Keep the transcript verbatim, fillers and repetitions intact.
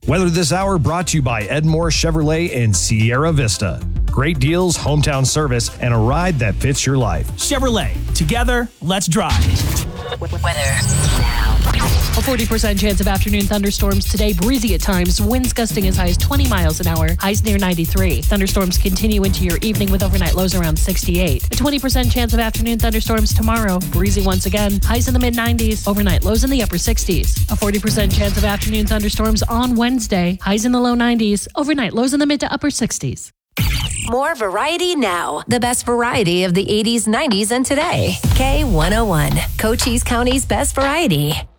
Weather this hour brought to you by Edmore Chevrolet in Sierra Vista. Great deals, hometown service, and a ride that fits your life. Chevrolet. Together, let's drive. Weather now. A forty percent chance of afternoon thunderstorms today. Breezy at times. Winds gusting as high as twenty miles an hour. Highs near ninety-three. Thunderstorms continue into your evening with overnight lows around sixty-eight. A twenty percent chance of afternoon thunderstorms tomorrow. Breezy once again. Highs in the mid nineties. Overnight lows in the upper sixties. A forty percent chance of afternoon thunderstorms on Wednesday. Highs in the low nineties. Overnight lows in the mid to upper sixties. More variety now. The best variety of the eighties, nineties, and today. K one oh one, Cochise County's best variety.